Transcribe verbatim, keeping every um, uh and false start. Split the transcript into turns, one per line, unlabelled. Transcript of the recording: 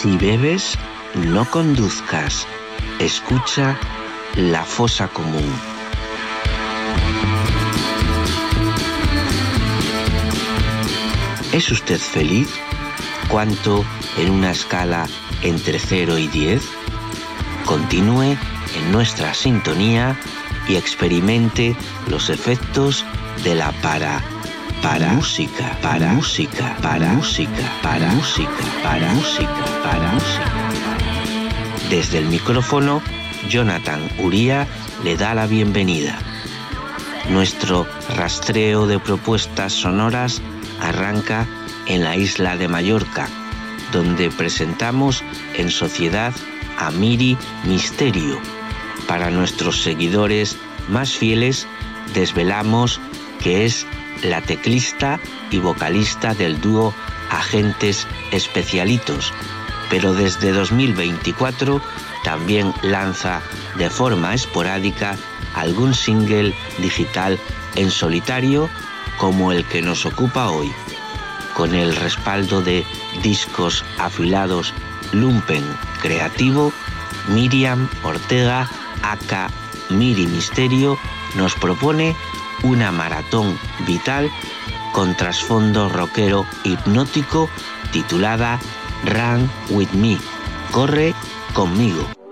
Si bebes, no conduzcas. Escucha La Fosa Común. ¿Es usted feliz? ¿Cuánto en una escala entre cero y diez? Continúe en nuestra sintonía y experimente los efectos de la para, para música, para música, para música, para música, para música, para música. Desde el micrófono, Jonathan Uría le da la bienvenida. Nuestro rastreo de propuestas sonoras arranca en la isla de Mallorca, donde presentamos en sociedad a Miri Misterio. Para nuestros seguidores más fieles, desvelamos que es la teclista y vocalista del dúo Agentes Especialitos, pero desde dos mil veinticuatro también lanza de forma esporádica algún single digital en solitario como el que nos ocupa hoy. Con el respaldo de Discos Afilados Lumpen Creativo, Miriam Ortega, aka Miri Misterio, nos propone una maratón vital con trasfondo rockero hipnótico titulada Run With Me, corre conmigo.